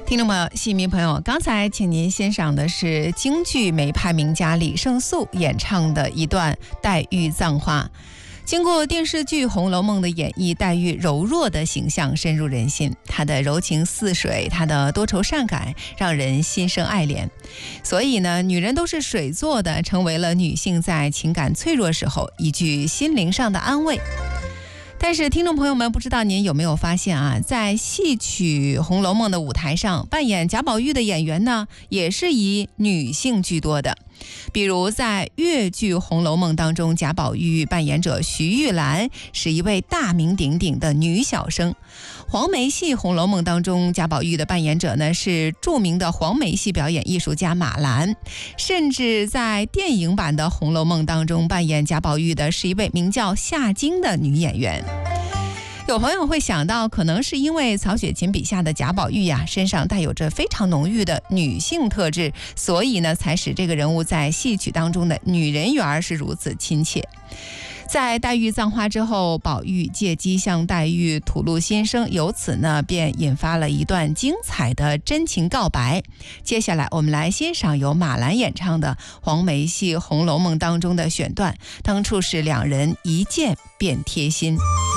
听众朋友、戏迷朋友，刚才请您欣赏的是京剧梅派名家李胜素演唱的一段黛玉葬花。经过电视剧《红楼梦》的演绎，黛玉柔弱的形象深入人心，她的柔情似水，她的多愁善感，让人心生爱怜。所以呢，女人都是水做的，成为了女性在情感脆弱时候一句心灵上的安慰。但是听众朋友们，不知道您有没有发现啊，在戏曲《红楼梦》的舞台上，扮演贾宝玉的演员呢，也是以女性居多的。比如在越剧《红楼梦》当中，贾宝玉扮演者徐玉兰是一位大名鼎鼎的女小生。黄梅戏《红楼梦》当中，贾宝玉的扮演者呢是著名的黄梅戏表演艺术家马兰。甚至在电影版的《红楼梦》当中，扮演贾宝玉的是一位名叫夏晶的女演员。有朋友会想到，可能是因为曹雪芹笔下的贾宝玉呀，身上带有着非常浓郁的女性特质，所以呢，才使这个人物在戏曲当中的女人缘是如此亲切。在黛玉葬花之后，宝玉借机向黛玉吐露心声，由此呢，便引发了一段精彩的真情告白。接下来，我们来欣赏由马兰演唱的黄梅戏《红楼梦》当中的选段，当初是两人一见便贴心。